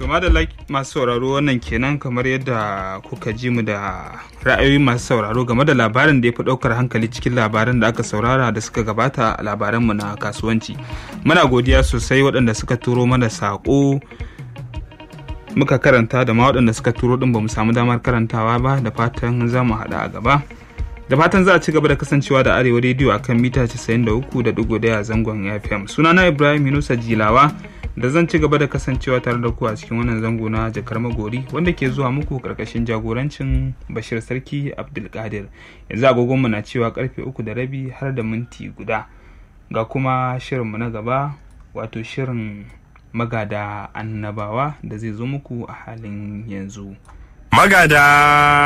Tuma da masu sauraro wannan kenan kamar yadda kuka ji mu da ra'ayoyi masu sauraro game da labarin da ya fi ɗaukar hankali cikin labaran da aka saurara da suka gabata a labaranmu na kasuwanci. Muna godiya sosai waɗanda suka turo mana saƙo muka karanta da ma waɗanda suka turo ɗin ba mu samu damar karantawa ba, da fatan za mu haɗa a gaba. Da fatan za a ci gaba da kasancewa da Arewa rediyo akan mita 93.1 zangon FM. Sunana Ibrahim Yunusa Jilawa da zan ci gaba da kasancewa tare da ku a cikin wannan zango na Jakar Magori wanda ke zuwa muku karkashin jagorancin Bashir Sarki Abdulkadir. Yanzu agogonmu na cewa karfe 3:30 har da minti guda. Ga kuma shirinmu na gaba, wato shirin Magada Annabawa da zai zo muku a halin yanzu. Magada